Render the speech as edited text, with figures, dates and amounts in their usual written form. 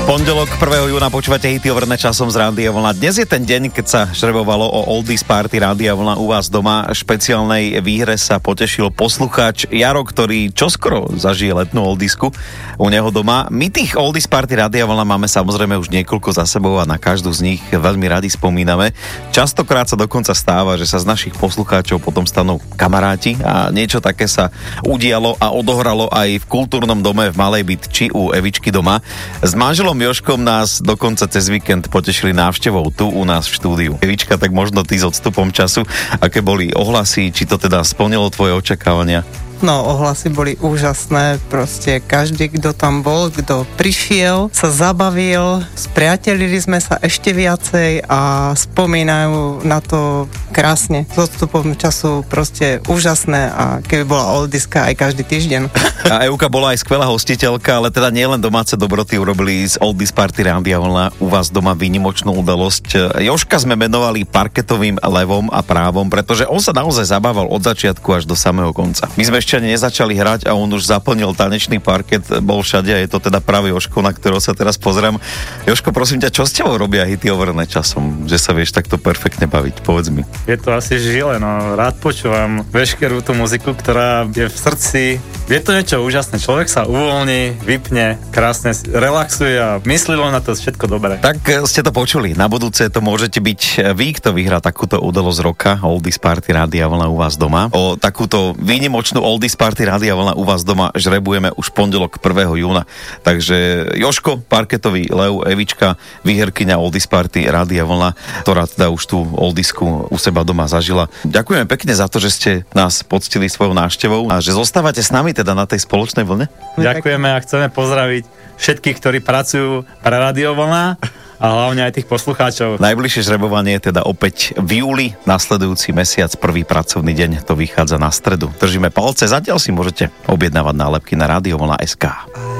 Pondelok 1. júna počúvate hity overené časom z Rádia Vlna. Dnes je ten deň, keď sa žrebovalo o Oldies Party Rádia Vlna u vás doma. Špeciálnej výhre sa potešil poslucháč Jaro, ktorý čoskoro zažije letnú oldisku u neho doma. My tých Oldies Party Rádia Vlna máme samozrejme už niekoľko za sebou a na každú z nich veľmi radi spomíname. Častokrát sa dokonca stáva, že sa z našich poslucháčov potom stanú kamaráti a niečo také sa udialo a odohralo aj v kultúrnom dome v Malej Bytči u Evičky doma. S manželom Jožkom nás dokonca cez víkend potešili návštevou tu u nás v štúdiu. Evička, tak možno ty s odstupom času, aké boli ohlasy, či to teda splnilo tvoje očakávania? No, ohlasy boli úžasné, proste každý, kto tam bol, kto prišiel, sa zabavil, spriatelili sme sa ešte viacej a spomínajú na to krásne. S odstupom času proste úžasné a keby bola oldiska aj každý týždeň. A Euka bola aj skvelá hostiteľka, ale teda nielen domáce dobroty urobili z Oldies Party Rádia Vlna u vás doma výnimočnú udalosť. Jožka sme menovali parketovým levom a právom, pretože on sa naozaj zabával od začiatku až do samého konca. My sme ešte ani nezačali hrať a on už zaplnil tanečný parket, bol všade a je to teda práve Jožko, na ktorého sa teraz pozerám. Jožko, prosím ťa, čo s tebou robia hity overené časom, že sa vieš takto perfektne baviť? Povedz mi. Je to asi žile, no. Rád počúvam veškerú tú muziku, ktorá je v srdci. Je to niečo úžasné. Človek sa uvoľní, vypne, krásne relaxuje a myslí len na to všetko dobré. Tak ste to počuli. Na budúce to môžete byť vy, kto vyhrá takúto udalosť roka Oldies Party Rádia Vlna u vás doma. O takúto výnimočnú Oldies Party Rádia Vlna u vás doma žrebujeme už pondelok 1. júna. Takže Jožko, parketový lev, Evička, výherkyňa Oldies Party Rádia Vlna, ktorá teda už tú oldisku u seba doma zažila. Ďakujeme pekne za to, že ste nás poctili svojou návštevou a že zostávate s nami teda na tej spoločnej vlne. Ďakujeme a chceme pozdraviť všetkých, ktorí pracujú pre Rádio Vlna a hlavne aj tých poslucháčov. Najbližšie žrebovanie je teda opäť v júli, nasledujúci mesiac, prvý pracovný deň, to vychádza na stredu. Držíme palce, zatiaľ si môžete objednávať nálepky na radiovlna.sk.